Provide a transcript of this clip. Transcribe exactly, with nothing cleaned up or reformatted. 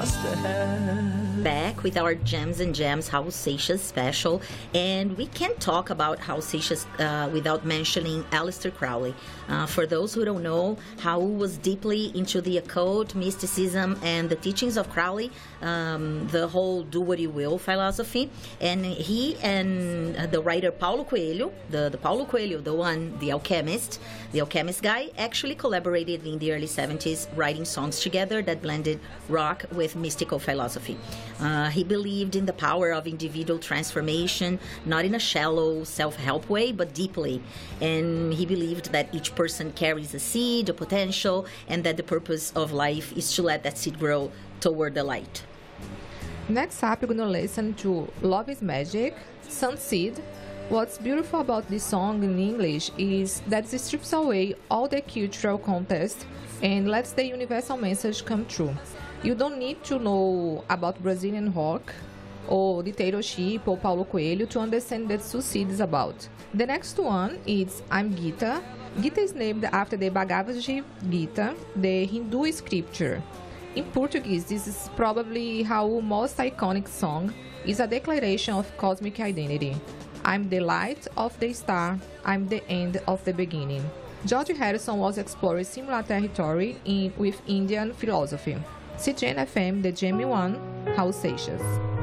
Back with our Gems and Jams Raul Seixas special, and we can't talk about Raul Seixas uh, without mentioning Aleister Crowley. Uh, for those who don't know, Raul was deeply into the occult, mysticism, and the teachings of Crowley, um, the whole do what you will philosophy. And he and the writer Paulo Coelho, the, the Paulo Coelho, the one, the alchemist, the alchemist guy, actually collaborated in the early seventies writing songs together that blended rock with mystical philosophy. Uh, he believed in the power of individual transformation, not in a shallow self-help way, but deeply. And he believed that each person carries a seed, a potential, and that the purpose of life is to let that seed grow toward the light. Next up, we're going to listen to Love is Magic, Sunseed. What's beautiful about this song in English is that it strips away all the cultural context and lets the universal message come true. You don't need to know about Brazilian rock or dictatorship or Paulo Coelho to understand what Sunseed is about. The next one is I'm Gita. Gita is named after the Bhagavad Gita, the Hindu scripture. In Portuguese, this is probably Raul's most iconic song. It's a declaration of cosmic identity. I'm the light of the star, I'm the end of the beginning. George Harrison was exploring similar territory in, with Indian philosophy. C G N F M, the Gem One, Raul Seixas.